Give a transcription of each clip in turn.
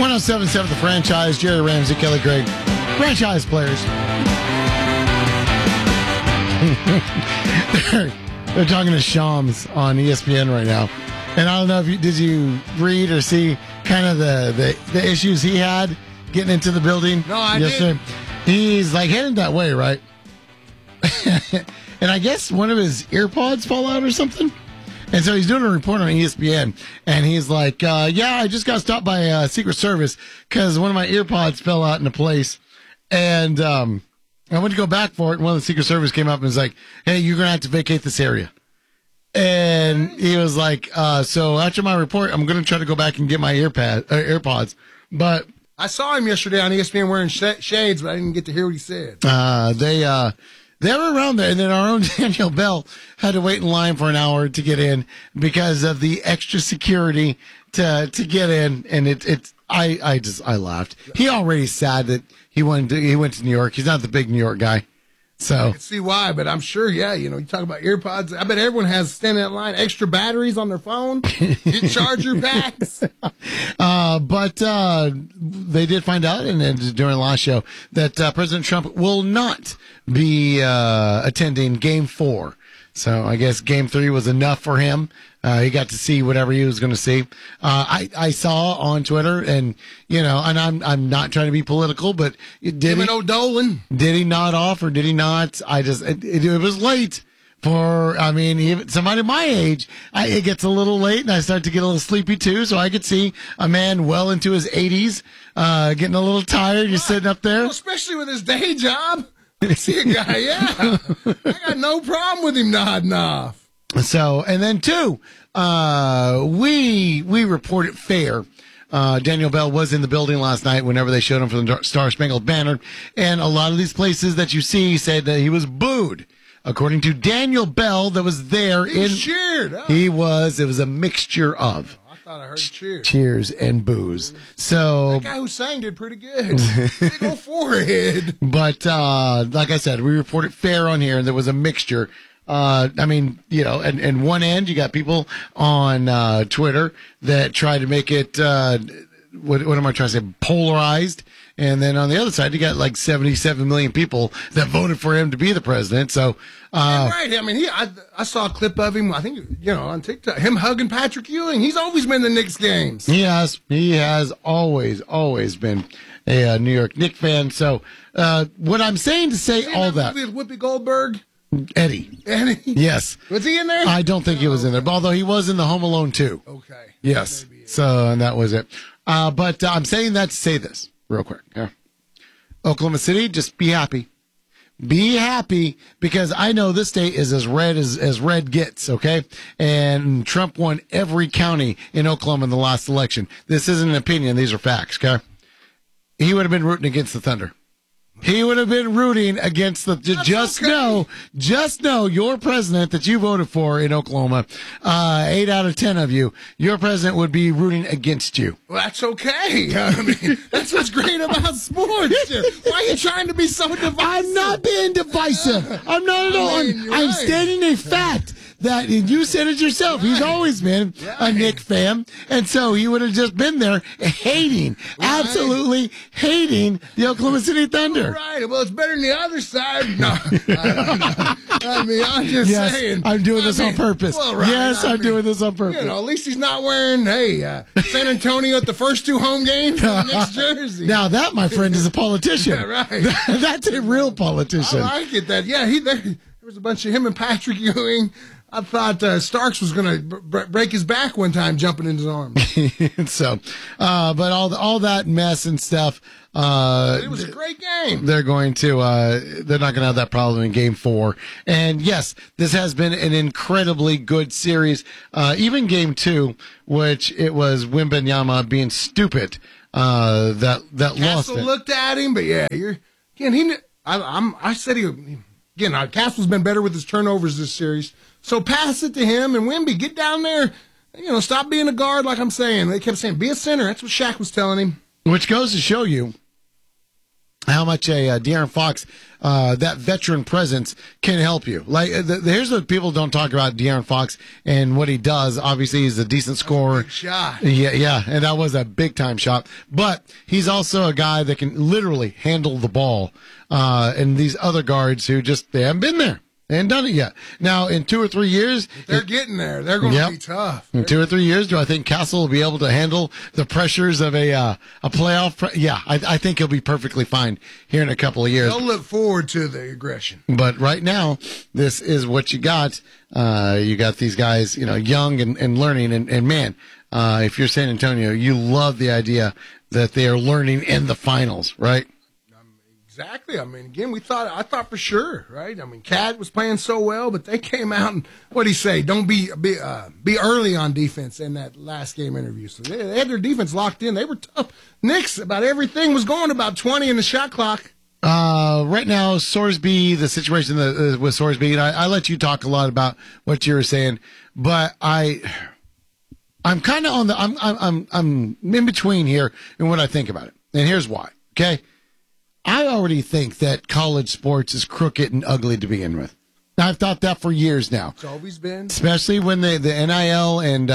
1077 The Franchise, Jerry Ramsey, Kelly Gregg, franchise players. they're talking to Shams on ESPN right now. And I don't know if did you read or see kind of the issues he had getting into the building? No, I didn't. He's like heading that way, right? And I guess one of his earpods fall out or something. And so he's doing a report on ESPN, and he's like, yeah, I just got stopped by Secret Service because one of my earpods fell out into place. And I went to go back for it, and one of the Secret Service came up and was like, hey, you're going to have to vacate this area. And he was like, so after my report, I'm going to try to go back and get my earpods. But I saw him yesterday on ESPN wearing shades, but I didn't get to hear what he said. They were around there, and then our own Daniel Bell had to wait in line for an hour to get in because of the extra security to get in. And I laughed. He already sad that he went to New York. He's not the big New York guy. So I can see why, but I'm sure, yeah, you talk about earpods. I bet everyone has standing in line, extra batteries on their phone, get charger packs. But they did find out, and during the last show, that President Trump will not be attending Game 4. So I guess Game 3 was enough for him. He got to see whatever he was going to see. I saw on Twitter, and and I'm not trying to be political, but did he nod off or did he not? It was late for. I mean, even somebody my age, it gets a little late, and I start to get a little sleepy too. So I could see a man well into his 80s, getting a little tired, just sitting up there, especially with his day job. I see a guy, yeah. I got no problem with him nodding off. So, and then two, we reported fair. Daniel Bell was in the building last night whenever they showed him for the Star Spangled Banner. And a lot of these places that you see said that he was booed. According to Daniel Bell that was there. He was cheered. Huh? It was a mixture of. I thought I heard cheers. Cheers and booze. So that guy who sang did pretty good. Big old forehead. But like I said, we reported fair on here, and there was a mixture. And one end you got people on Twitter that try to make it what am I trying to say, polarized. And then on the other side, you got like 77 million people that voted for him to be the president. So, right. I mean, I saw a clip of him, I think, on TikTok, him hugging Patrick Ewing. He's always been in the Knicks games. He has always been a New York Knicks fan. So, what I'm saying to say all that. Whoopi Goldberg? Eddie? Yes. Was he in there? I don't think he was in there, although he was in the Home Alone 2. Okay. Yes. So, and that was it. But I'm saying that to say this. Real quick. Yeah. Oklahoma City, just be happy. Be happy because I know this state is as red as red gets, okay? And Trump won every county in Oklahoma in the last election. This isn't an opinion. These are facts, okay? He would have been rooting against the Thunder. He would have been rooting against the. Just know your president that you voted for in Oklahoma, 8 out of 10 of you, your president would be rooting against you. Well, that's okay. I mean, that's what's great about sports. Why are you trying to be so divisive? I'm not being divisive. I'm not at all. I'm stating a fact. That you said it yourself. Right. He's always been a Knick fan. And so he would have just been there absolutely hating the Oklahoma City Thunder. Right. Well, it's better than the other side. No. I mean, I'm just saying. I'm doing this on purpose. Well, right. Yes, I'm doing this on purpose. At least he's not wearing, San Antonio at the first 2 home games in the Knicks jersey. Now that, my friend, is a politician. Yeah, right. That's a real politician. I like it. There was a bunch of him and Patrick Ewing. I thought Starks was going to break his back one time jumping in his arms. So, but all that mess and stuff. It was a great game. They're not going to have that problem in Game 4. And yes, this has been an incredibly good series. Even Game 2, which it was Wembanyama being stupid, that lost it. Castle looked at him, but Castle's been better with his turnovers this series. So pass it to him, and Wemby, get down there. Stop being a guard like I'm saying. They kept saying, be a center. That's what Shaq was telling him. Which goes to show you how much a De'Aaron Fox, that veteran presence can help you. Like, here's what people don't talk about De'Aaron Fox and what he does. Obviously, he's a decent scorer. Big shot. Yeah, and that was a big-time shot. But he's also a guy that can literally handle the ball. And these other guards who they haven't been there. They haven't done it yet. Now, in 2 or 3 years... They're getting there. They're going to be tough. In 2 or 3 years, do I think Castle will be able to handle the pressures of a playoff? Yeah, I think he'll be perfectly fine here in a couple of years. They'll look forward to the aggression. But right now, this is what you got. You got these guys, young and learning. And man, if you're San Antonio, you love the idea that they are learning in the finals, right? Exactly. I mean, again, I thought for sure, right? I mean, Cat was playing so well, but they came out and what'd he say? Don't be early on defense in that last game interview. So they had their defense locked in. They were tough. Knicks, about everything was going about 20 in the shot clock. Right now, Sorsby, the situation with Sorsby, and I let you talk a lot about what you were saying, but I'm kind of I'm in between here in what I think about it. And here's why. Okay. I already think that college sports is crooked and ugly to begin with. Now, I've thought that for years now. It's always been. Especially when the NIL and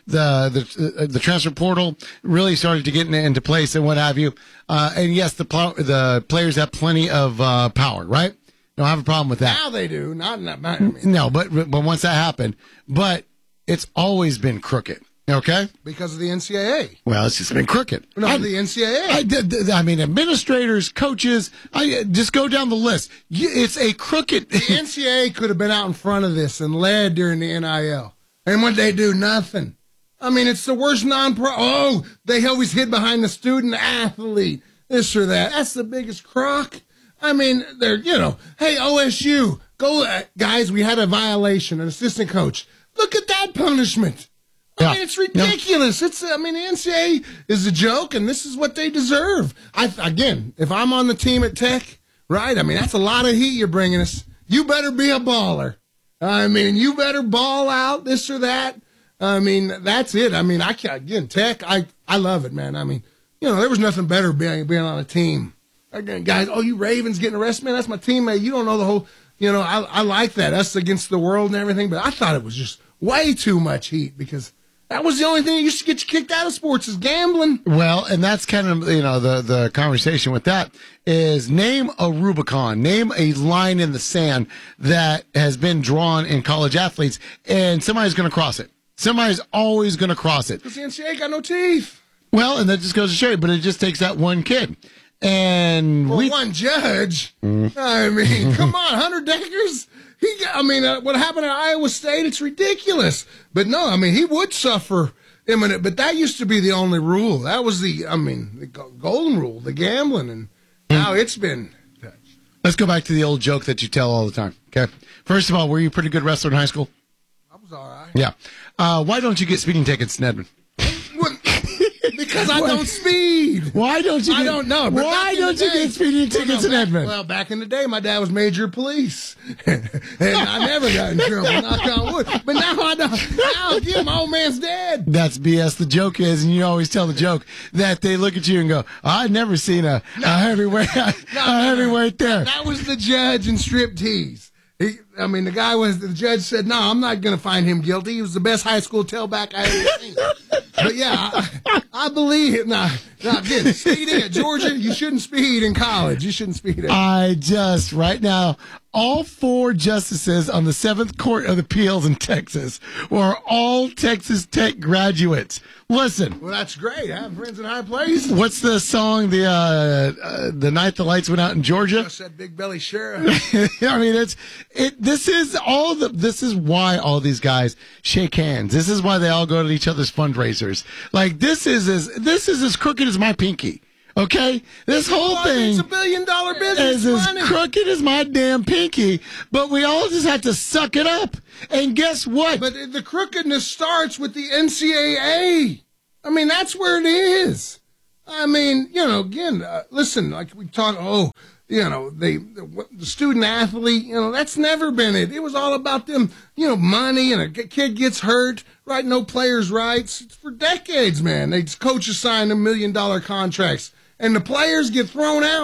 the transfer portal really started to get into place and what have you. And yes, the players have plenty of power, right? Don't have a problem with that. Now they do. Not in that matter. No, but once that happened. But it's always been crooked. Okay? Because of the NCAA. Well, it's just been crooked. No, the NCAA. I mean, administrators, coaches, just go down the list. It's a crooked... The NCAA could have been out in front of this and led during the NIL. And what they do, nothing. I mean, it's the worst non-pro... Oh, they always hid behind the student athlete, this or that. That's the biggest crock. I mean, they're, hey, OSU, go, guys, we had a violation, an assistant coach. Look at that punishment. I mean, it's ridiculous. Yeah. The NCAA is a joke, and this is what they deserve. Again, if I'm on the team at Tech, right, I mean, that's a lot of heat you're bringing us. You better be a baller. I mean, you better ball out, this or that. I mean, that's it. I mean, Tech, I love it, man. I mean, there was nothing better being on a team. Again, guys, you Ravens getting arrested, man, that's my teammate. You don't know the whole, I like that. Us against the world and everything, but I thought it was just way too much heat because that was the only thing that used to get you kicked out of sports is gambling. Well, and that's kind of, the conversation with that is name a Rubicon, name a line in the sand that has been drawn in college athletes, and somebody's going to cross it. Somebody's always going to cross it. Because the NCAA got no teeth. Well, and that just goes to show you, but it just takes that one kid. And one judge. I mean, come on, Hunter Deckers. What happened at Iowa State, it's ridiculous. But no, he would suffer imminent. But that used to be the only rule. That was the golden rule, the gambling. And now it's been touched. Let's go back to the old joke that you tell all the time. Okay. First of all, were you a pretty good wrestler in high school? I was all right. Yeah. Why don't you get speeding tickets in Edmond? Because I don't speed. Why don't you? I don't know. Why don't you get speeding tickets in Edmond? Well, back in the day, my dad was major police, and I never got in trouble. Knock on wood. But now I don't. Now again, my old man's dead. That's BS. The joke is, and you always tell the joke that they look at you and go, "I've never seen a heavyweight, heavyweight there." That was the judge in striptease. The judge said, no, I'm not going to find him guilty. He was the best high school tailback I ever seen. But yeah, I believe it. Again, speeding at Georgia, you shouldn't speed in college. You shouldn't speed at right now, all 4 justices on the 7th Court of Appeals in Texas were all Texas Tech graduates. Listen. Well, that's great. I have friends in high places. What's the song, the night the lights went out in Georgia? Just that big belly sheriff. This is why all these guys shake hands. This is why they all go to each other's fundraisers. Like, this is as crooked as my pinky. Okay? This whole thing it's $1 billion business. Is as crooked as my damn pinky, but we all just have to suck it up. And guess what? But the crookedness starts with the NCAA. That's where it is. Again, listen, like we talk, the student athlete, that's never been it. It was all about them, money, and a kid gets hurt, right? No players' rights. For decades, man. Coaches sign $1 million contracts, and the players get thrown out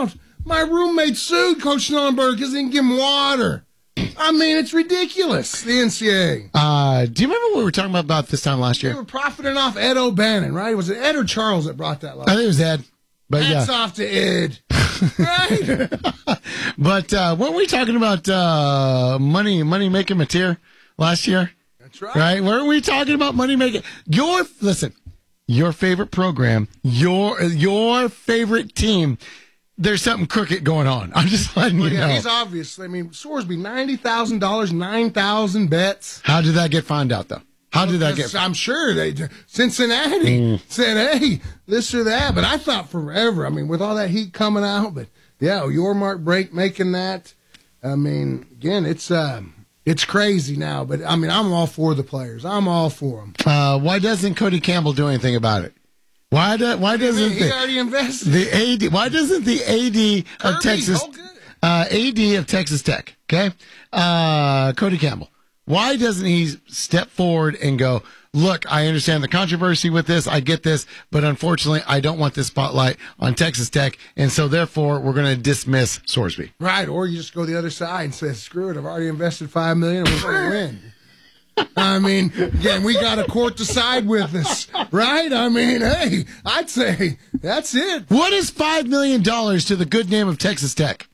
My roommate sued Coach Schnellenberger because he didn't give him water. I mean, it's ridiculous, the NCAA. Do you remember what we were talking about this time last They year? were profiting off Ed O'Bannon, right? Was it Ed or Charles that brought that I last? think it was Ed. But Hats yeah. off to Ed. Right? But weren't we talking about money making material last year? That's right. Right? Weren't we talking about money making? Your favorite program, your favorite team. There's something crooked going on. I'm just letting you know. He's obviously, I mean, Sorsby, $90,000, 9,000 bets. How did that get found out, though? How did that get? I'm sure Cincinnati said, hey, this or that. But I thought forever, I mean, with all that heat coming out, but yeah, your Mark Break making that. I mean, again, it's crazy now, but I mean, I'm all for the players. I'm all for them. Why doesn't Cody Campbell do anything about it? Why doesn't He already invested. the AD? Why doesn't the AD of Kirby, Texas, AD of Texas Tech, okay, Cody Campbell? Why doesn't he step forward and go, look, I understand the controversy with this, I get this, but unfortunately, I don't want this spotlight on Texas Tech, and so therefore, we're going to dismiss Sorsby. Right, or you just go the other side and say, screw it, I've already invested $5 million and we're going to win. I mean, again, we got a court to side with us, right? I mean, hey, I'd say that's it. What is $5 million to the good name of Texas Tech?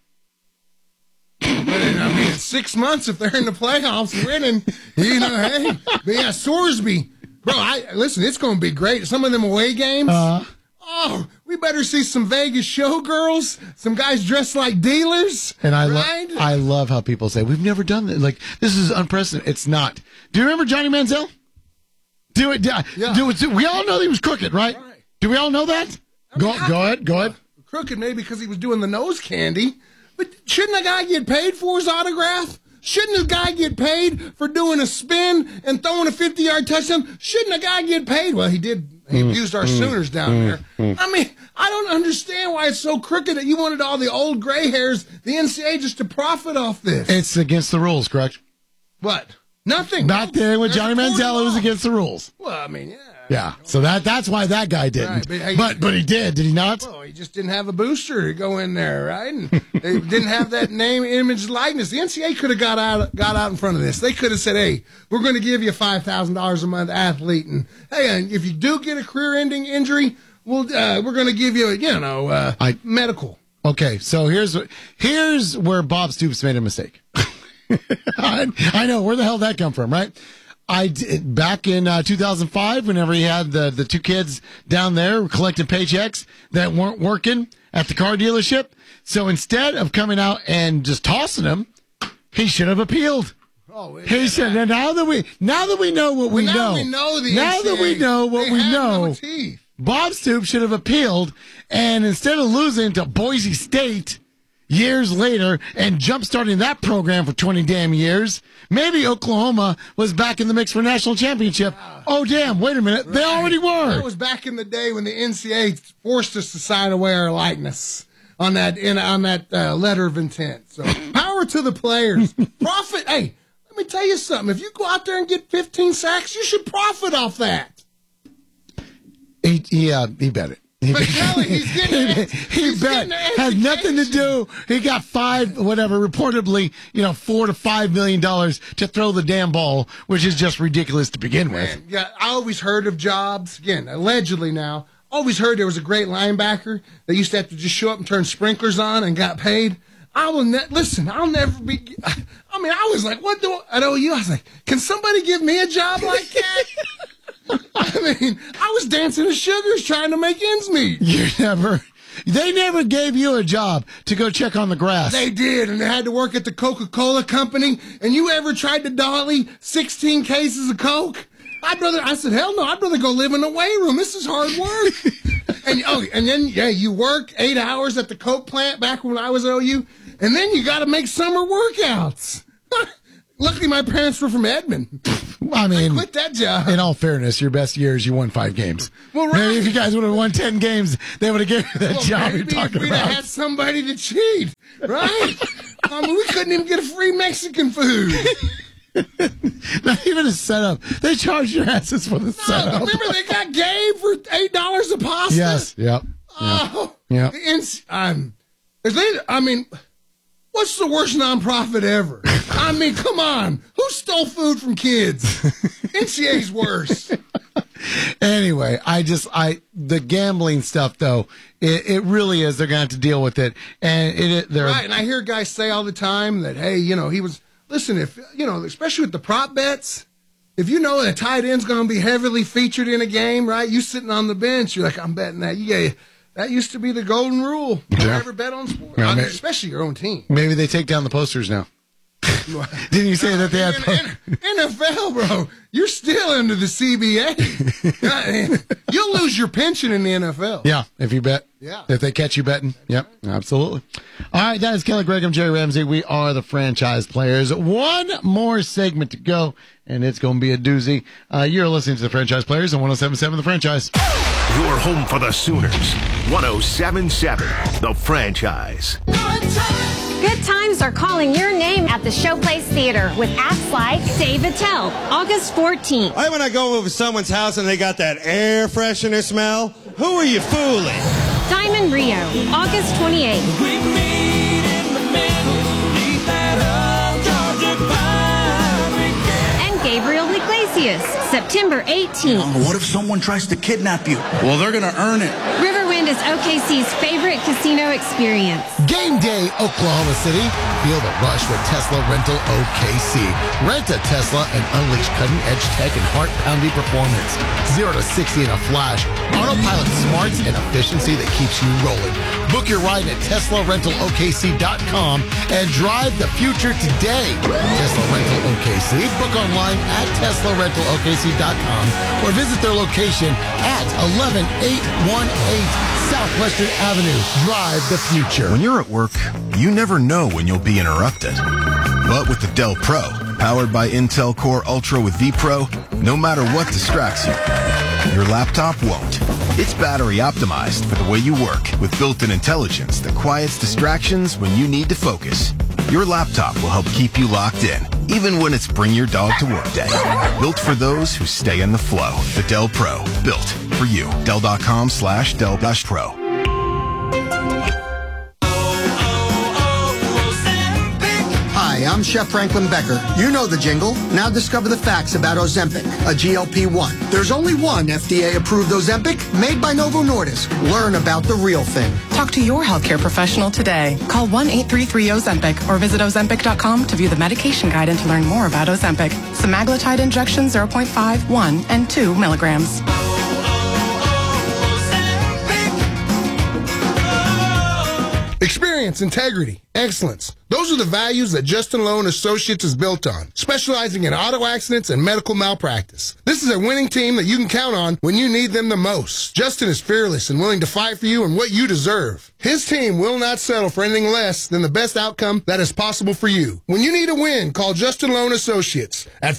I mean, it's 6 months if they're in the playoffs winning, you know, hey. But yeah, Sorsby, bro, listen, it's going to be great. Some of them away games. Oh, we better see some Vegas showgirls, some guys dressed like dealers. And right? I love how people say, we've never done this. Like, this is unprecedented. It's not. Do you remember Johnny Manziel? We all know he was crooked, right? Do we all know that? Go ahead. Crooked maybe because he was doing the nose candy, but shouldn't a guy get paid for his autograph? Shouldn't a guy get paid for doing a spin and throwing a 50-yard touchdown? Shouldn't a guy get paid? Well, he did. He abused our Sooners down there. I mean, I don't understand why it's so crooked that you wanted all the old gray hairs, the NCAA, just to profit off this. It's against the rules, correct? What? Nothing. Back then with Johnny Manziel, it was against the rules. Well, I mean, yeah. Yeah, so that's why that guy didn't. Right, but he did he not? Well, he just didn't have a booster to go in there, right? And they didn't have that name, image, likeness. The NCAA could have got out in front of this. They could have said, hey, we're going to give you $5,000 a month athlete. And, hey, and if you do get a career-ending injury, we're going to give you, medical. Okay, so here's where Bob Stoops made a mistake. I know. Where the hell did that come from, right? Back in 2005, whenever he had the two kids down there collecting paychecks that weren't working at the car dealership. So instead of coming out and just tossing them, he should have appealed. Oh, yeah. He said, now that we know what we know, Bob Stoops should have appealed, and instead of losing to Boise State years later and jump-starting that program for 20 damn years, maybe Oklahoma was back in the mix for a national championship. Oh, damn, wait a minute. Right. They already were. That was back in the day when the NCAA forced us to sign away our likeness on that letter of intent. So power to the players. Profit. Hey, let me tell you something. If you go out there and get 15 sacks, you should profit off that. He bet it. But Kelly, he's getting he bet had nothing to do. He got reportedly, $4 to $5 million to throw the damn ball, which is just ridiculous to begin with. Yeah, I always heard of jobs, again, allegedly now, always heard there was a great linebacker that used to have to just show up and turn sprinklers on and got paid. I'll never be, I was like, what do at OU? I was like, can somebody give me a job like that? I mean, I was dancing to sugars trying to make ends meet. They never gave you a job to go check on the grass. They did, and they had to work at the Coca-Cola company. And you ever tried to dolly 16 cases of Coke? I said, hell no, I'd rather go live in the weight room. This is hard work. and then you work 8 hours at the Coke plant back when I was at OU, and then you got to make summer workouts. Luckily, my parents were from Edmond. I quit that job. In all fairness, your best years, you won 5 games. Well, right. Maybe if you guys would have won 10 games, they would have given you that job you're talking about. We'd have had somebody to cheat, right? We couldn't even get a free Mexican food. Not even a setup. They charged your asses for the setup. Remember, they got Gabe for $8 a pasta? Yes, yep. Oh, yep. What's the worst nonprofit ever? I mean, come on. Who stole food from kids? NCAA's worse. Anyway, the gambling stuff, though, it really is. They're going to have to deal with it. And right, and I hear guys say all the time that, hey, especially with the prop bets, if you know that a tight end's going to be heavily featured in a game, right, you sitting on the bench, you're like, I'm betting that. That used to be the golden rule. You never bet on sports, especially your own team. Maybe they take down the posters now. Didn't you say that they had NFL, bro? You're still under the CBA. You'll lose your pension in the NFL. Yeah, if you bet. Yeah. If they catch you betting. Yep, absolutely. All right, that is Kelly Gregg. I'm Jerry Ramsey. We are the Franchise Players. One more segment to go, and it's going to be a doozy. You're listening to the Franchise Players on 107.7 The Franchise. Your home for the Sooners. 107.7 The Franchise. Good times are calling your name at the Showplace Theater with acts like Dave Attell, August 14th. Right when I go over to someone's house and they got that air freshener smell, who are you fooling? Diamond Rio, August 28th. We meet in the middle, beneath that old Georgia pine. And Gabriel Iglesias, September 18th. What if someone tries to kidnap you? Well, they're going to earn it. Riverwind is OKC's favorite casino experience. Game day, Oklahoma City. Feel the rush with Tesla Rental OKC. Rent a Tesla and unleash cutting-edge tech and heart-pounding performance. 0 to 60 in a flash. Autopilot smarts and efficiency that keeps you rolling. Book your ride at TeslaRentalOKC.com and drive the future today. Tesla Rental OKC. Book online at TeslaRentalOKC.com or visit their location at 11818 Southwestern Avenue. Drive the future. When you're at work, you never know when you'll be interrupted. But with the Dell Pro, powered by Intel Core Ultra with vPro, no matter what distracts you, your laptop won't. It's battery optimized for the way you work with built-in intelligence that quiets distractions when you need to focus. Your laptop will help keep you locked in, even when it's bring your dog to work day. Built for those who stay in the flow. The Dell Pro, built for you. Dell.com/Dell-Pro. Hi, I'm Chef Franklin Becker. You know the jingle. Now discover the facts about Ozempic, a GLP-1. There's only one FDA-approved Ozempic made by Novo Nordisk. Learn about the real thing. Talk to your healthcare professional today. Call 1-833-OZEMPIC or visit Ozempic.com to view the medication guide and to learn more about Ozempic. Semaglutide injection 0.5, 1, and 2 milligrams. Experience, integrity, excellence. Those are the values that Justin Lowe & Associates is built on, specializing in auto accidents and medical malpractice. This is a winning team that you can count on when you need them the most. Justin is fearless and willing to fight for you and what you deserve. His team will not settle for anything less than the best outcome that is possible for you. When you need a win, call Justin Lowe & Associates at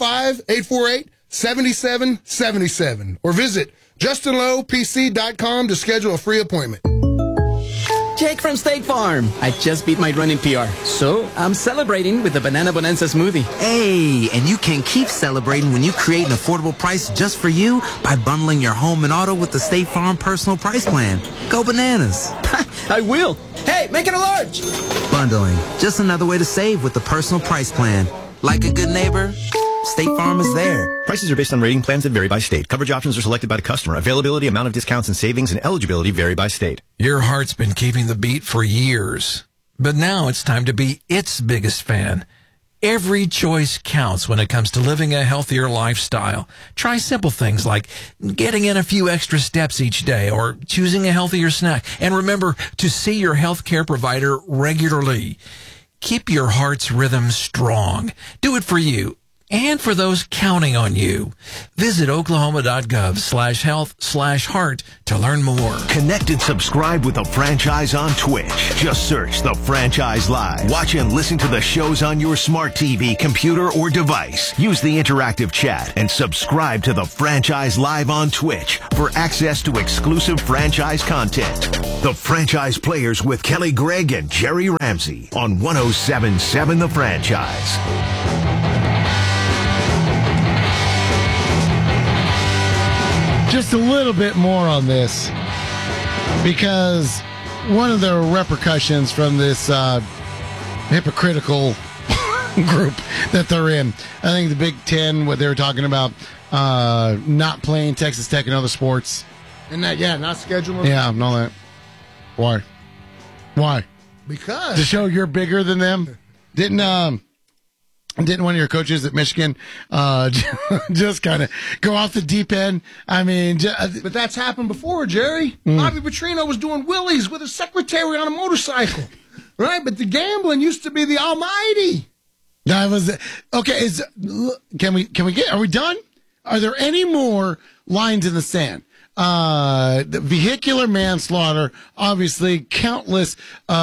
405-848-7777 or visit JustinLowePC.com to schedule a free appointment. Jake from State Farm. I just beat my running PR, so I'm celebrating with the Banana Bonanza smoothie. Hey, and you can keep celebrating when you create an affordable price just for you by bundling your home and auto with the State Farm Personal Price Plan. Go bananas. I will. Hey, make it a large. Bundling, just another way to save with the Personal Price Plan. Like a good neighbor, State Farm is there. Prices are based on rating plans that vary by state. Coverage options are selected by the customer. Availability, amount of discounts and savings, and eligibility vary by state. Your heart's been keeping the beat for years, but now it's time to be its biggest fan. Every choice counts when it comes to living a healthier lifestyle. Try simple things like getting in a few extra steps each day or choosing a healthier snack. And remember to see your healthcare provider regularly. Keep your heart's rhythm strong. Do it for you and for those counting on you. Visit oklahoma.gov/health/heart to learn more. Connect and subscribe with The Franchise on Twitch. Just search The Franchise Live. Watch and listen to the shows on your smart TV, computer, or device. Use the interactive chat and subscribe to The Franchise Live on Twitch for access to exclusive franchise content. The Franchise Players with Kelly Gregg and Jerry Ramsey on 107.7 The Franchise. Just a little bit more on this, because one of the repercussions from this hypocritical group that they're in. I think the Big Ten, what they were talking about, not playing Texas Tech and other sports. And that, not scheduling. Yeah, and all that. Why? Because to show you're bigger than them. Didn't one of your coaches at Michigan just kind of go off the deep end? I mean, but that's happened before, Jerry. Bobby Petrino was doing wheelies with his secretary on a motorcycle, right? But the gambling used to be the almighty. That was okay. Can we get? Are we done? Are there any more lines in the sand? The vehicular manslaughter, obviously, countless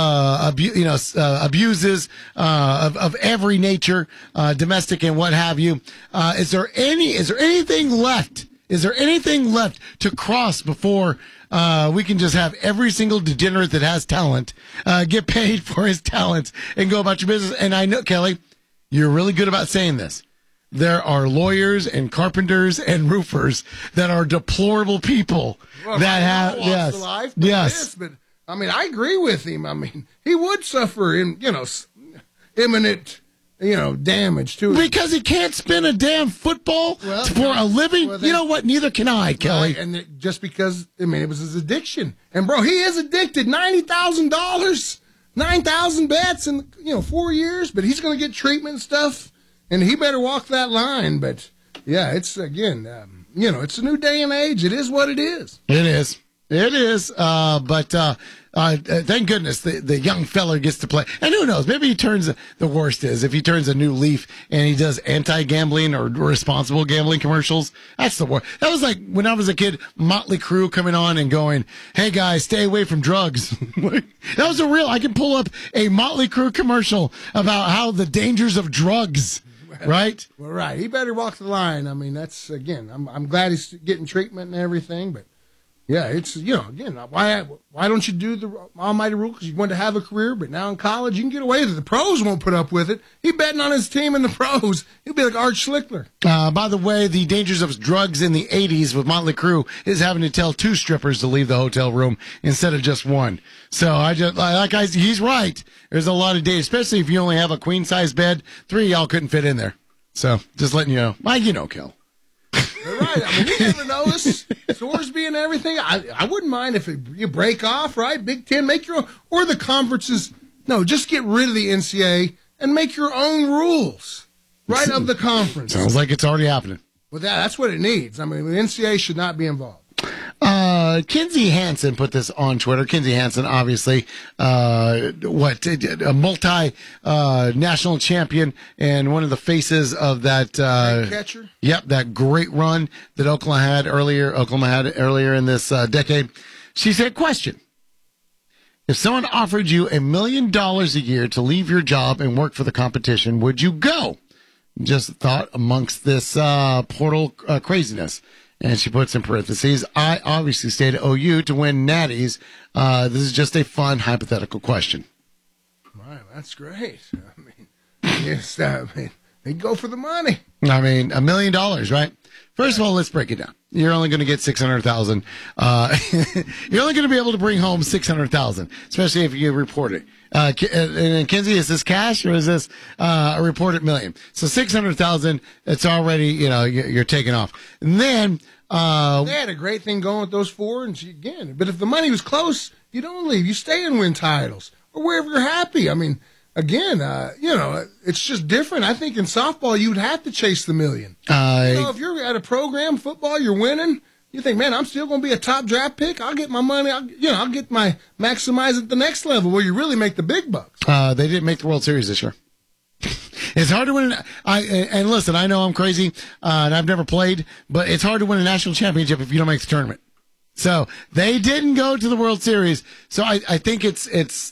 abuses of every nature, domestic and what have you. Is there anything left? Is there anything left to cross before we can just have every single degenerate that has talent get paid for his talents and go about your business? And I know, Kelly, you're really good about saying this. There are lawyers and carpenters and roofers that are deplorable people that have yes. But I mean, I agree with him. I mean, he would suffer in imminent damage to it because he can't spin a damn football for a living. You know what? Neither can I, Kelly. Right, and just because it was his addiction, and bro, he is addicted. $90,000, 9,000 bets in 4 years, but he's going to get treatment and stuff. And he better walk that line. But, yeah, it's, again, it's a new day and age. It is what it is. It is. But thank goodness the young fella gets to play. And who knows? Maybe he turns, the worst is, if he turns a new leaf and he does anti-gambling or responsible gambling commercials. That's the worst. That was like when I was a kid, Motley Crue coming on and going, hey, guys, stay away from drugs. That was I can pull up a Motley Crue commercial about how the dangers of drugs. Right? Well, right. He better walk the line. I mean, that's, again, I'm glad he's getting treatment and everything, but, yeah, it's, again, why don't you do the almighty rule? Because you want to have a career, but now in college you can get away with it. The pros won't put up with it. He betting on his team in the pros. He'll be like Art Schlickler. By the way, the dangers of drugs in the 80s with Motley Crue is having to tell 2 strippers to leave the hotel room instead of just 1. So he's right. There's a lot of days, especially if you only have a queen-size bed. 3 of y'all couldn't fit in there. So just letting you know. Well, Kel. Right. I mean, you never know this. Sorsby and everything. I wouldn't mind if you break off, right? Big Ten, make your own. Or the conferences. No, just get rid of the NCAA and make your own rules, right, of the conference. Sounds like it's already happening. Well, that's what it needs. I mean, the NCAA should not be involved. Kinsey Hansen put this on Twitter. Kinsey Hansen, obviously, a multi-national champion and one of the faces of that catcher. Yep, that great run that Oklahoma had earlier in this decade. She said, question: if someone offered you $1 million a year to leave your job and work for the competition, would you go? Just thought amongst this portal craziness. And she puts in parentheses, I obviously stayed at OU to win natties. This is just a fun hypothetical question. Wow, that's great. I mean, yes, they go for the money. I mean, $1 million, right? First of all, let's break it down. You're only going to get $600,000. You're only going to be able to bring home $600,000, especially if you report it. And Kinsey, is this cash or is this a reported million? So $600,000, it's already, you're taking off. And then they had a great thing going with those 4, and again, but if the money was close, you don't leave. You stay and win titles or wherever you're happy. I mean, again, it's just different. I think in softball you would have to chase the million. If you're at a program football, you're winning. You think, man, I'm still going to be a top draft pick. I'll get my money. I'll get my maximize at the next level where you really make the big bucks. They didn't make the World Series this year. It's hard to win. And listen, I know I'm crazy, and I've never played, but it's hard to win a national championship if you don't make the tournament. So they didn't go to the World Series. So I think it's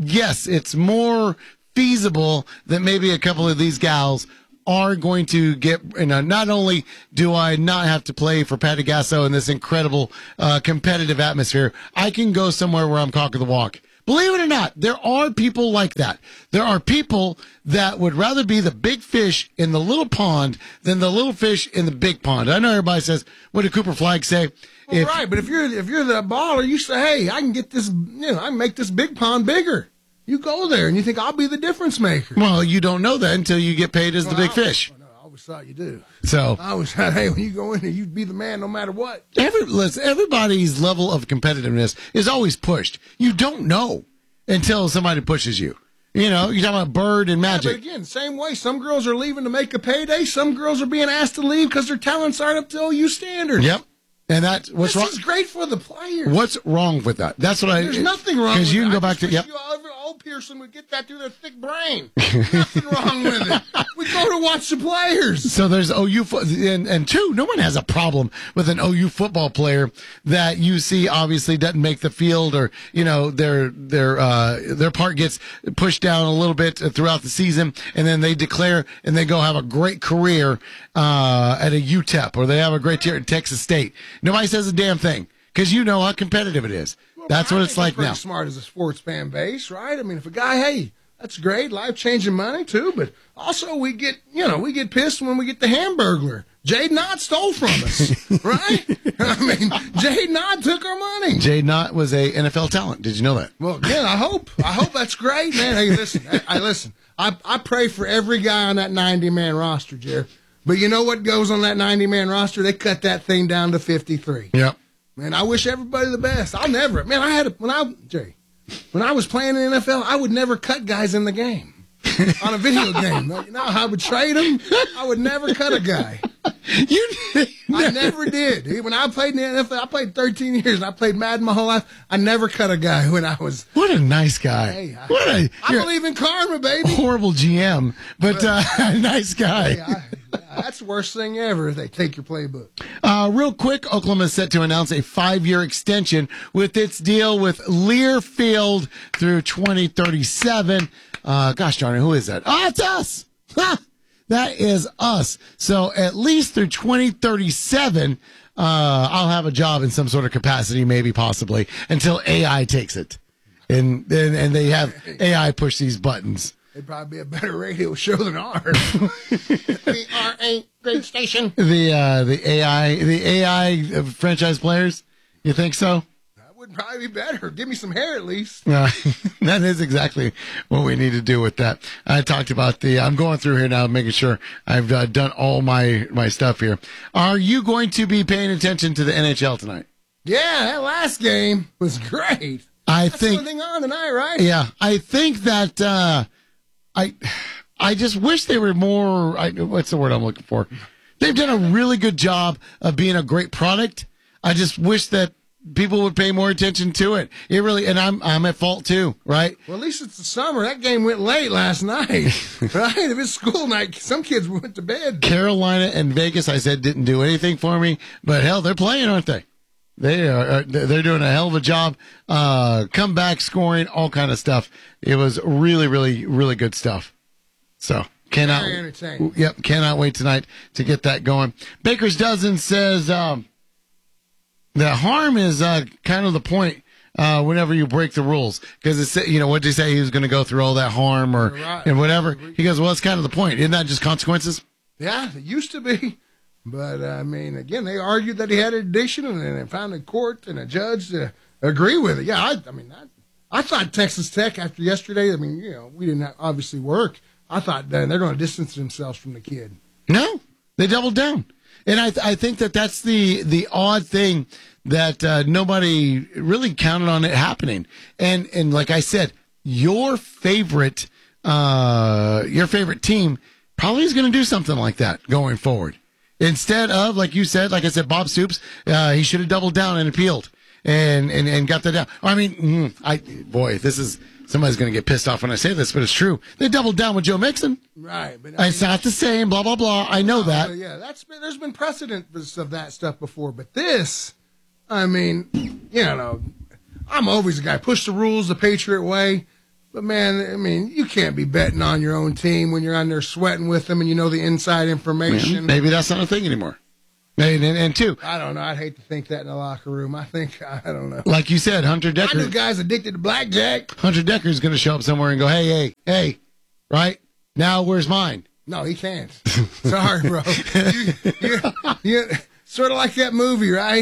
more feasible that maybe a couple of these gals are going to get, not only do I not have to play for Patty Gasso in this incredible competitive atmosphere, I can go somewhere where I'm cock of the walk. Believe it or not, there are people like that. There are people that would rather be the big fish in the little pond than the little fish in the big pond. I know everybody says, what did Cooper Flagg say? Well, right, but if you're the baller, you say, hey, I can get this, I can make this big pond bigger. You go there and you think I'll be the difference maker. Well, you don't know that until you get paid as the big fish. I always thought you do. So I always thought, hey, when you go in there, you'd be the man no matter what. Everybody's level of competitiveness is always pushed. You don't know until somebody pushes you. You're talking about Bird and Magic. Yeah, but again, same way. Some girls are leaving to make a payday. Some girls are being asked to leave because their talents aren't up to OU standards. Yep. And that's what's wrong. This is great for the players. What's wrong with that? That's what There's nothing wrong with it. Because you can go back to, yep. Old Pearson would get that through their thick brain. Nothing wrong with it. We go to watch the players. So there's OU, and two, no one has a problem with an OU football player that you see obviously doesn't make the field, or their part gets pushed down a little bit throughout the season, and then they declare and they go have a great career at a UTEP, or they have a great year at Texas State. Nobody says a damn thing because you know how competitive it is. That's what it's like now. Smart as a sports fan base, right? I mean, if a guy, hey, that's great, life-changing money too, but also we get pissed when we get the Hamburglar. Jaden Ott stole from us, right? I mean, Jaden Ott took our money. Jaden Ott was a NFL talent. Did you know that? Well, again, I hope that's great, man. Hey, listen. I pray for every guy on that 90-man roster, Jer. But you know what goes on that 90-man roster? They cut that thing down to 53. Yep. Man, I wish everybody the best. When I was playing in the NFL, I would never cut guys in the game on a video game. I would trade them. I would never cut a guy. I never did. When I played in the NFL, I played 13 years, and I played Madden my whole life. I never cut a guy when I was. What a nice guy. Hey, I believe in karma, baby. Horrible GM, but nice guy. Hey, that's the worst thing ever if they take your playbook. Real quick, Oklahoma is set to announce a 5-year extension with its deal with Learfield through 2037. Gosh darn it, who is that? Oh, it's us. Ha! That is us. So at least through 2037, I'll have a job in some sort of capacity, maybe possibly, until AI takes it. And they have AI push these buttons. It'd probably be a better radio show than ours. We are a great station. The AI franchise players, you think so? That would probably be better. Give me some hair at least. That is exactly what we need to do with that. I talked about I'm going through here now, making sure I've done all my stuff here. Are you going to be paying attention to the NHL tonight? Yeah, that last game was great. That's the only thing on tonight, right? Yeah, I think that I just wish they were more. What's the word I'm looking for? They've done a really good job of being a great product. I just wish that people would pay more attention to it. It really, and I'm at fault too, right? Well, at least it's the summer. That game went late last night, right? If it's school night, some kids went to bed. Carolina and Vegas, I said, didn't do anything for me, but hell, they're playing, aren't they? They're doing a hell of a job. Comeback scoring, all kind of stuff. It was really, really, really good stuff. So cannot wait tonight to get that going. Baker's Dozen says the harm is kind of the point whenever you break the rules, because it's what did he say, he was going to go through all that harm and whatever. He goes, well, it's kind of the point, isn't that just consequences? Yeah, it used to be. But, I mean, again, they argued that he had addiction, and they found a court and a judge to agree with it. Yeah, I thought Texas Tech, after yesterday, we didn't obviously work. I thought they're going to distance themselves from the kid. No, they doubled down. And I think that's the odd thing that nobody really counted on it happening. And like I said, your favorite team probably is going to do something like that going forward. Instead of, like you said, like I said, Bob Stoops, he should have doubled down and appealed and got that down. I mean, somebody's going to get pissed off when I say this, but it's true. They doubled down with Joe Mixon. Right. But it's not the same, blah, blah, blah. I know that. Yeah, there's been precedent of that stuff before. But this, I'm always a guy, push the rules the Patriot way. But, man, you can't be betting on your own team when you're on there sweating with them and you know the inside information. Maybe that's not a thing anymore. And two, I don't know. I'd hate to think that in the locker room. I don't know. Like you said, Hunter Decker. I knew guys addicted to blackjack. Hunter Decker is going to show up somewhere and go, hey, right? Now where's mine? No, he can't. Sorry, bro. You're sort of like that movie, right?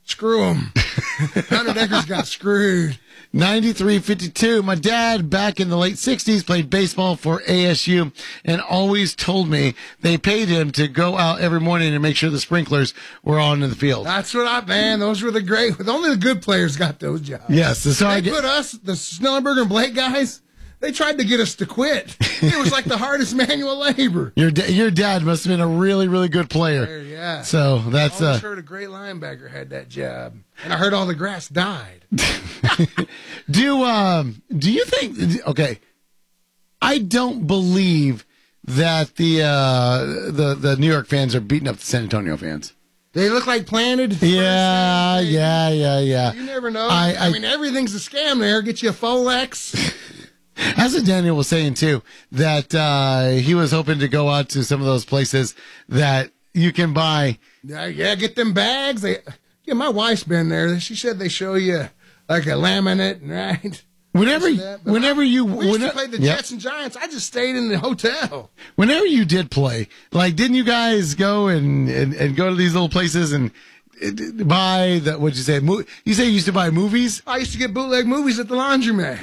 Screw him. Hunter Deckers got screwed. 93-52. My dad, back in the late 60s, played baseball for ASU and always told me they paid him to go out every morning and make sure the sprinklers were on in the field. That's what those were the great, only the good players got those jobs. Yes. So put us, the Snellenberger and Blake guys, they tried to get us to quit. It was like the hardest manual labor. Your dad must have been a really, really good player. Yeah. So that's I heard a great linebacker had that job, and I heard all the grass died. Do you think? Okay, I don't believe that the New York fans are beating up the San Antonio fans. They look like planted. Yeah. You never know. I mean, everything's a scam there. Get you a Folex. As Daniel was saying, too, that he was hoping to go out to some of those places that you can buy. Yeah, get them bags. My wife's been there. She said they show you like a laminate, right? Whenever you used to play the Jets and Giants, I just stayed in the hotel. Whenever you did play, like, didn't you guys go and go to these little places and buy the, what'd you say? You say you used to buy movies? I used to get bootleg movies at the laundromat.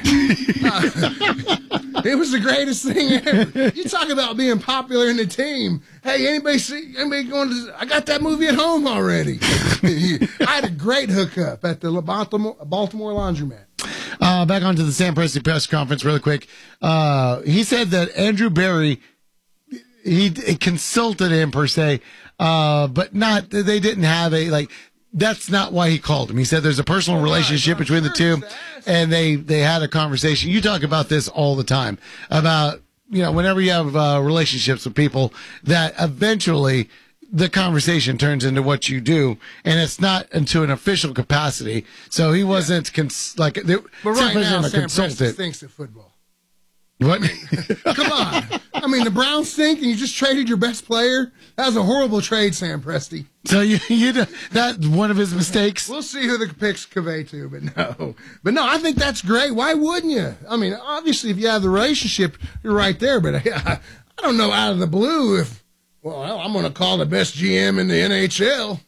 It was the greatest thing ever. You talk about being popular in the team. Hey, anybody going to, I got that movie at home already. I had a great hookup at the Baltimore laundromat. Back onto the Sam Presti press conference really quick. He said that Andrew Berry, he consulted him per se, but they didn't have that's not why he called him. He said there's a personal relationship between the two, and they had a conversation. You talk about this all the time about, whenever you have relationships with people, that eventually the conversation turns into what you do, and it's not into an official capacity. So he wasn't but right now, a Sam consultant. Presti thinks of football. What? Come on. I mean, the Browns stink, and you just traded your best player. That was a horrible trade, Sam Presti. So that's one of his mistakes. We'll see who the picks convey to, but no, I think that's great. Why wouldn't you? I mean, obviously, if you have the relationship, you're right there. But I don't know out of the blue if, I'm going to call the best GM in the NHL.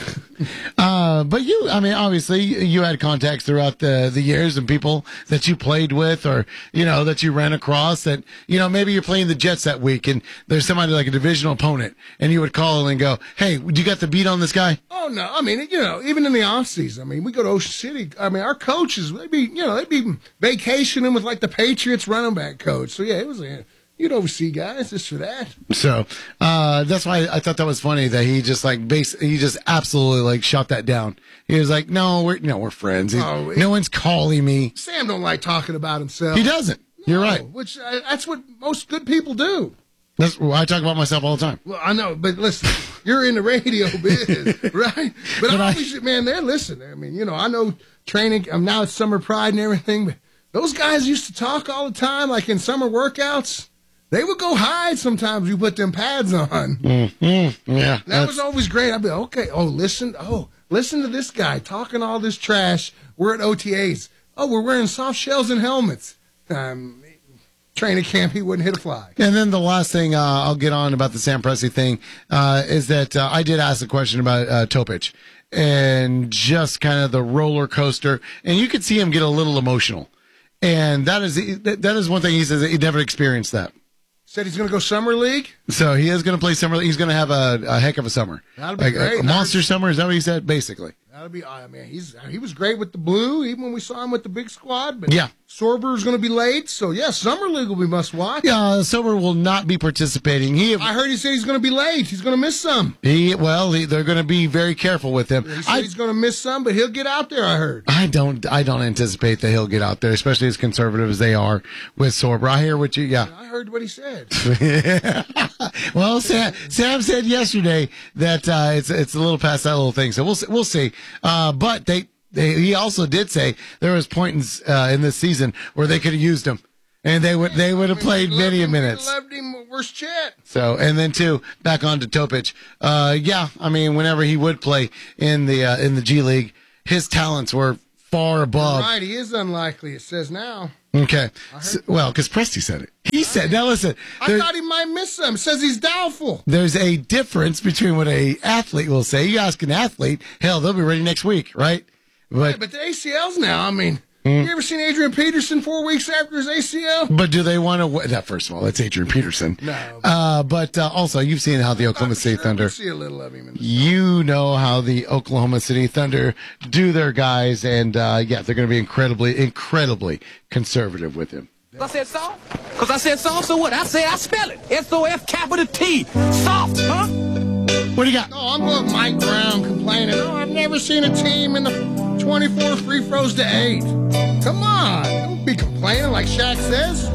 But obviously you had contacts throughout the years and people that you played with or, that you ran across that, maybe you're playing the Jets that week and there's somebody like a divisional opponent and you would call and go, hey, do you got the beat on this guy? Oh, no. I mean, even in the off season, we go to Ocean City. Our coaches, they'd be vacationing with like the Patriots running back coach. So yeah, it was you'd oversee guys just for that. So that's why I thought that was funny that he just he just absolutely shot that down. He was like, "No, we're friends. No one's calling me." Sam don't like talking about himself. He doesn't. You're right. Which that's what most good people do. That's I talk about myself all the time. Well, I know, but listen, you're in the radio biz, right? But obviously, man, they're listening. I mean, I know training. Now it's summer pride and everything, but those guys used to talk all the time, like in summer workouts. They would go hide sometimes. You put them pads on. Mm-hmm. Yeah, that was always great. I'd be okay. Listen to this guy talking all this trash. We're at OTAs. We're wearing soft shells and helmets. Training camp, he wouldn't hit a fly. And then the last thing I'll get on about the Sam Presti thing is that I did ask a question about Topich and just kind of the roller coaster, and you could see him get a little emotional. And that is one thing he says that he never experienced that. Said he's going to go summer league. So he is going to play summer league. He's going to have a heck of a summer. That'll be great. A monster summer. Is that what he said? Basically. That'll be. He was great with the blue, even when we saw him with the big squad. But yeah, Sorber's going to be late, so yeah, summer league will be must watch. Yeah, Sorber will not be participating. I heard he said he's going to be late. He's going to miss some. They're going to be very careful with him. He said he's going to miss some, but he'll get out there. I heard. I don't anticipate that he'll get out there, especially as conservative as they are with Sorber. I hear what you. Yeah, I heard what he said. Well, Sam said yesterday that it's a little past that little thing, so we'll see. But he also did say there was points in this season where they could have used him, and they would have played many minutes. Loved him, worst chat. So, and then too, back on to Topich. Whenever he would play in the G League, his talents were far above. Right, he is unlikely, it says now. Okay. Well, because Presti said it. He said, now listen. I thought he might miss some. It says he's doubtful. There's a difference between what a athlete will say. You ask an athlete, hell, they'll be ready next week, right? But the ACLs now, I mean, you ever seen Adrian Peterson 4 weeks after his ACL? But do they want to? First of all, that's Adrian Peterson. No. But also, you've seen how the Oklahoma City Thunder. See a little of him. You know how the Oklahoma City Thunder do their guys, and they're going to be incredibly conservative with him. I said soft? Because I said soft, so what? I spell it. S-O-F capital T. Soft, huh? What do you got? Oh, I'm going Mike Brown complaining. Oh, I've never seen a team in the 24 free throws to 8. Come on. Don't be complaining like Shaq says.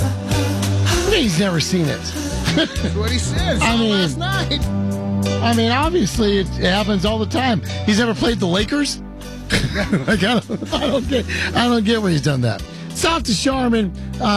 He's never seen it. That's what he said. Last night. I mean, obviously, it happens all the time. He's never played the Lakers? Like, I don't get where he's done that. Soft to Charmin.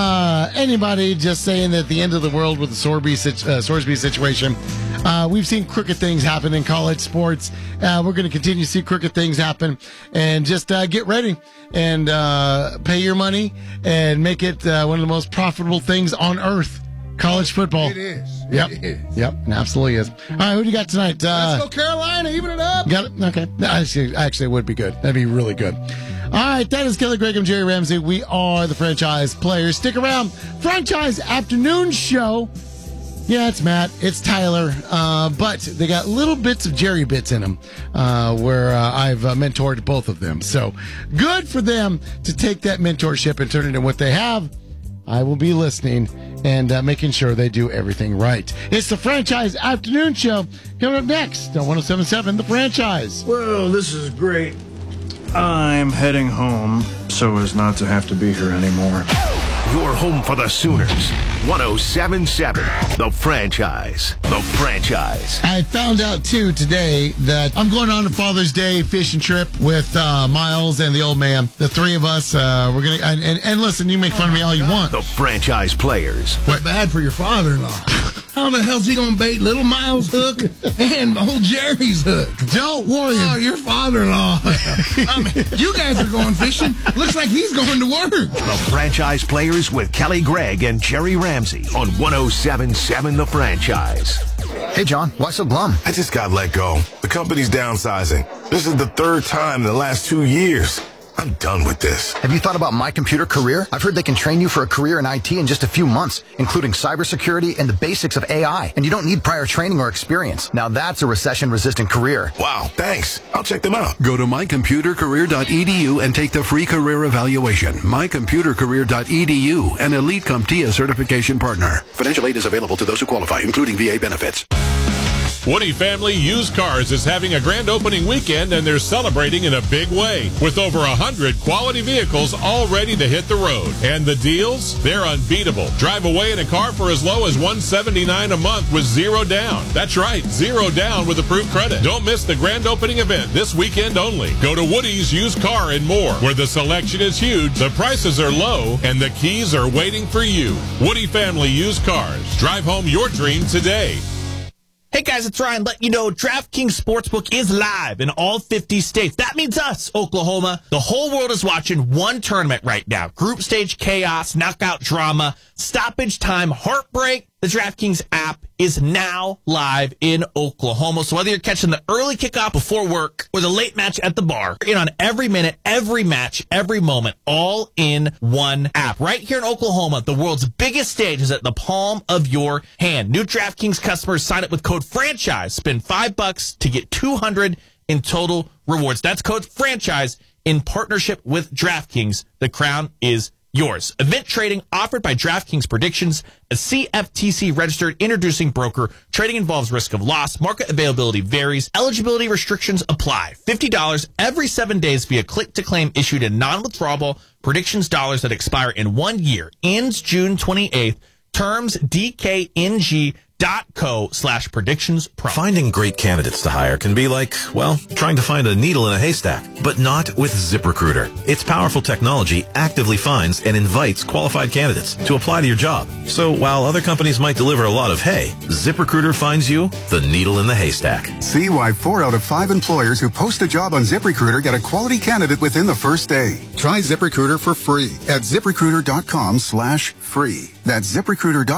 Anybody just saying that the end of the world with the Sorsby situation. We've seen crooked things happen in college sports. We're going to continue to see crooked things happen. And just get ready and pay your money and make it one of the most profitable things on earth. College football. It is. Yep. It is. Yep. It absolutely is. All right, who do you got tonight? Let's go Carolina. Even it up. Got it? Okay. Actually, it would be good. That'd be really good. All right, that is Kelly Gregg and Jerry Ramsey. We are the Franchise Players. Stick around. Franchise Afternoon Show. Yeah, it's Matt. It's Tyler. But they got little bits of Jerry bits in them where I've mentored both of them. So good for them to take that mentorship and turn it into what they have. I will be listening and making sure they do everything right. It's the Franchise Afternoon Show. Coming up next on 107.7 The Franchise. Well, this is great. I'm heading home so as not to have to be here anymore. You're home for the Sooners. 107.7 The Franchise. The Franchise. I found out, too, today that I'm going on a Father's Day fishing trip with Miles and the old man. The three of us, we're going to... And listen, you make fun of me all you want. The Franchise Players. What's bad for your father-in-law? How the hell's he going to bait little Miles' hook and old Jerry's hook? Don't worry. Oh, your father-in-law. I mean, you guys are going fishing. Looks like he's going to work. The Franchise Players with Kelly Gregg and Jerry Ramsey on 107.7 The Franchise. Hey, John, why so glum? I just got let go. The company's downsizing. This is the third time in the last 2 years. I'm done with this. Have you thought about My Computer Career? I've heard they can train you for a career in IT in just a few months, including cybersecurity and the basics of AI. And you don't need prior training or experience. Now that's a recession-resistant career. Wow, thanks. I'll check them out. Go to mycomputercareer.edu and take the free career evaluation. Mycomputercareer.edu, an Elite CompTIA certification partner. Financial aid is available to those who qualify, including VA benefits. Woody Family Used Cars is having a grand opening weekend, and they're celebrating in a big way with over 100 quality vehicles all ready to hit the road. And the deals? They're unbeatable. Drive away in a car for as low as $179 a month with zero down. That's right, zero down with approved credit. Don't miss the grand opening event this weekend only. Go to Woody's Used Car and More, where the selection is huge, the prices are low, and the keys are waiting for you. Woody Family Used Cars. Drive home your dream today. Hey guys, it's Ryan letting you know DraftKings Sportsbook is live in all 50 states. That means us, Oklahoma. The whole world is watching one tournament right now. Group stage chaos, knockout drama, stoppage time, heartbreak. The DraftKings app is now live in Oklahoma. So whether you're catching the early kickoff before work or the late match at the bar, you're in on every minute, every match, every moment, all in one app. Right here in Oklahoma, the world's biggest stage is at the palm of your hand. New DraftKings customers sign up with code FRANCHISE. Spend $5 to get $200 in total rewards. That's code FRANCHISE in partnership with DraftKings. The crown is yours. Event trading offered by DraftKings Predictions, a CFTC registered introducing broker. Trading involves risk of loss. Market availability varies. Eligibility restrictions apply. $50 every 7 days via click to claim issued in non-withdrawable predictions dollars that expire in 1 year. Ends June 28th. Terms DKNG ZipRecruiter.co/predictionspro. Finding great candidates to hire can be like, well, trying to find a needle in a haystack, but not with ZipRecruiter. Its powerful technology actively finds and invites qualified candidates to apply to your job. So while other companies might deliver a lot of hay, ZipRecruiter finds you the needle in the haystack. See why 4 out of 5 employers who post a job on ZipRecruiter get a quality candidate within the first day. Try ZipRecruiter for free at ZipRecruiter.com/free. That's ZipRecruiter.com.